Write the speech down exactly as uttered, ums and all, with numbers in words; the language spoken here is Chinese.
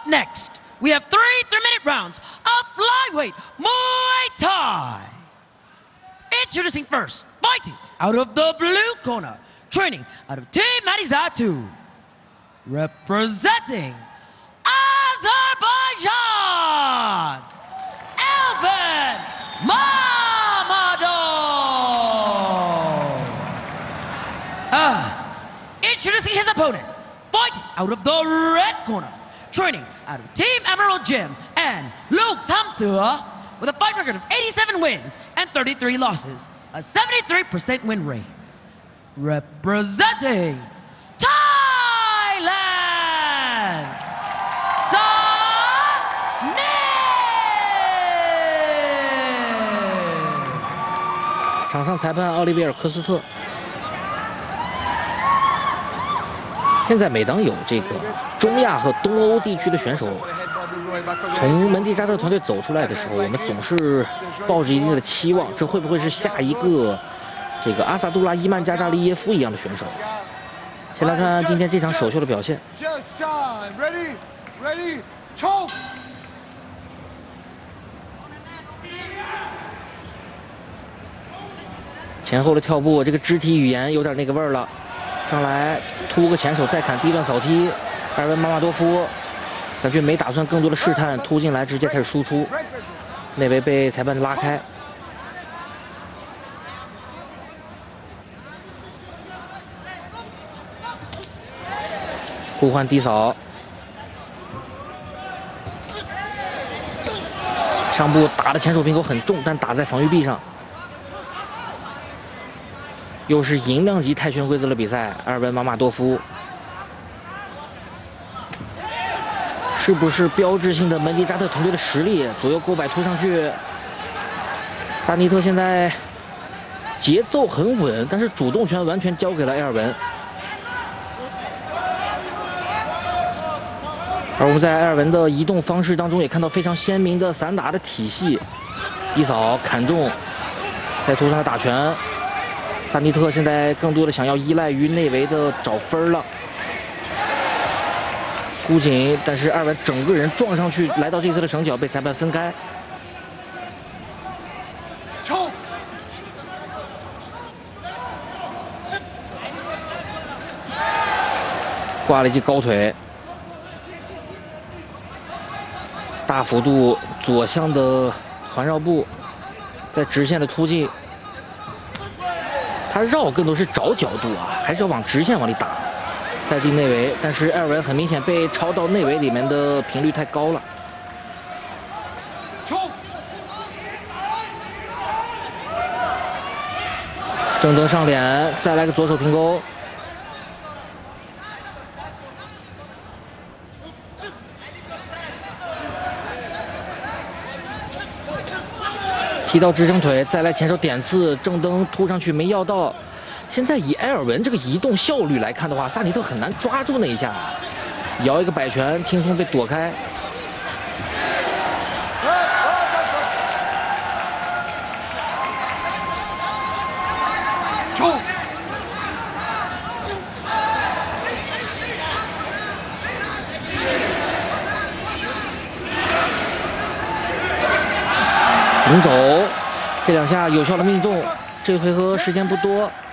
next, we have three three-minute rounds of flyweight Muay Thai. Introducing first, fighting out of the blue corner, training out of Team Manizatu, representing Azerbaijan, Elvin Mamadov. Ah, introducing his opponent, fighting out of the red corner, training out of Team Emerald Gym and Luke Tamsua, with a fight record of eighty-seven wins and thirty-three losses, a seventy-three percent win rate. Representing Thailand, Sanit. 场上裁判奥利维尔·科斯特。现在每当有这个中亚和东欧地区的选手从门迪扎特团队走出来的时候，我们总是抱着一定的期望，这会不会是下一个这个阿萨杜拉·伊曼加扎利耶夫一样的选手？先来看今天这场首秀的表现。前后的跳步，这个肢体语言有点那个味儿了。上来突个前手，再砍低段扫踢。埃尔文·马马多夫感觉没打算更多的试探，突进来直接开始输出。内围被裁判拉开。互换低扫，上部打的前手平口很重，但打在防御壁上。又是银量级泰拳规则的比赛，埃尔文·马马多夫是不是标志性的门迪扎特团队的实力？左右勾摆突上去，萨尼特现在节奏很稳，但是主动权完全交给了埃尔文。而我们在埃尔文的移动方式当中也看到非常鲜明的散打的体系，低扫砍中，在头上的打拳。萨尼特现在更多的想要依赖于内围的找分了，箍紧，但是埃尔文整个人撞上去，来到这次的绳脚被裁判分开。挂了一记高腿，大幅度左向的环绕步，在直线的突进。他绕更多是找角度啊，还是要往直线往里打，再进内围。但是埃尔文很明显被抄到内围里面的频率太高了。正蹬上脸，再来个左手平勾。踢到支撑腿，再来前手点刺，正蹬突上去没要到。现在以埃尔文这个移动效率来看的话，萨尼特很难抓住那一下，摇一个摆拳，轻松被躲开。冲！顶肘，这两下有效的命中。这回合时间不多，